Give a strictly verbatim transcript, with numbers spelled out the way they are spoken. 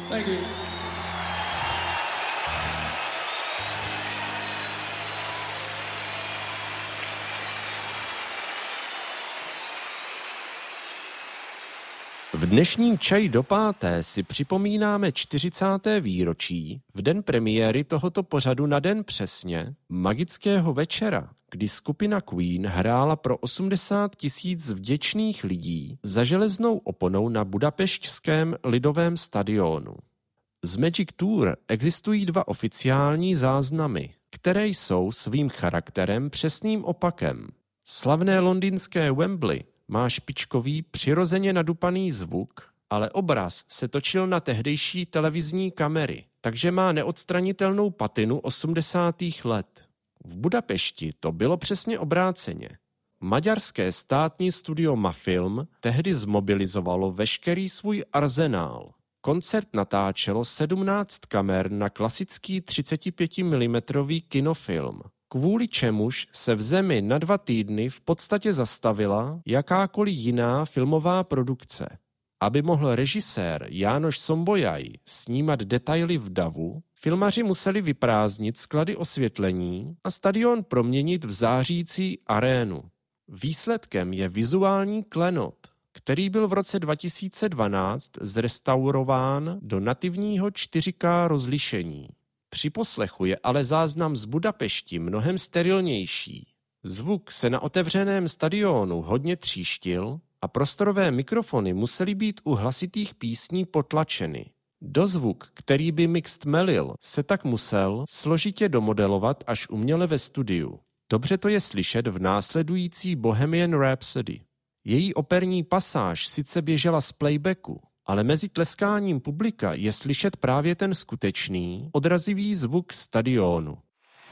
Thank you. V dnešním Čaj do páté si připomínáme čtyřicáté výročí, v den premiéry tohoto pořadu na den přesně, magického večera, kdy skupina Queen hrála pro osmdesát tisíc vděčných lidí za železnou oponou na budapešťském lidovém stadionu. Z Magic Tour existují dva oficiální záznamy, které jsou svým charakterem přesným opakem. Slavné londýnské Wembley má špičkový, přirozeně nadupaný zvuk, ale obraz se točil na tehdejší televizní kamery, takže má neodstranitelnou patinu osmdesátých let. V Budapešti to bylo přesně obráceně. Maďarské státní studio Mafilm tehdy zmobilizovalo veškerý svůj arzenál. Koncert natáčelo sedmnáct kamer na klasický třicet pět milimetrů kinofilm, kvůli čemuž se v zemi na dva týdny v podstatě zastavila jakákoliv jiná filmová produkce. Aby mohl režisér Jánoš Sombojaj snímat detaily v davu, filmaři museli vyprázdnit sklady osvětlení a stadion proměnit v zářící arénu. Výsledkem je vizuální klenot, který byl v roce dva tisíce dvanáct zrestaurován do nativního čtyři ká rozlišení. Při poslechu je ale záznam z Budapešti mnohem sterilnější. Zvuk se na otevřeném stadionu hodně tříštil a prostorové mikrofony musely být u hlasitých písní potlačeny. Dozvuk, který by mixed melil, se tak musel složitě domodelovat až uměle ve studiu. Dobře to je slyšet v následující Bohemian Rhapsody. Její operní pasáž sice běžela z playbacku, ale mezi tleskáním publika je slyšet právě ten skutečný, odrazivý zvuk stadionu.